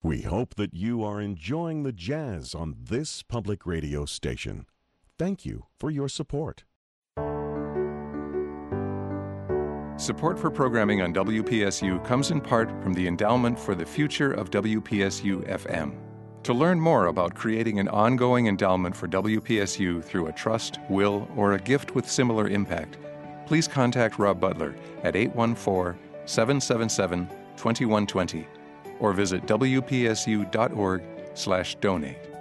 We hope that you are enjoying the jazz on this public radio station. Thank you for your support. Support for programming on WPSU comes in part from the Endowment for the Future of WPSU-FM. To learn more about creating an ongoing endowment for WPSU through a trust, will, or a gift with similar impact, please contact Rob Butler at 814-777-2120 or visit wpsu.org/donate.